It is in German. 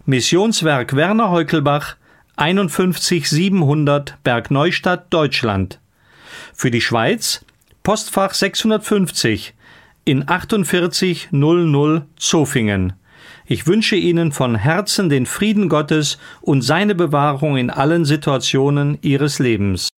Missionswerk Werner Heukelbach, 51700 Bergneustadt, Deutschland. Für die Schweiz Postfach 650 in 4800 Zofingen. Ich wünsche Ihnen von Herzen den Frieden Gottes und seine Bewahrung in allen Situationen Ihres Lebens.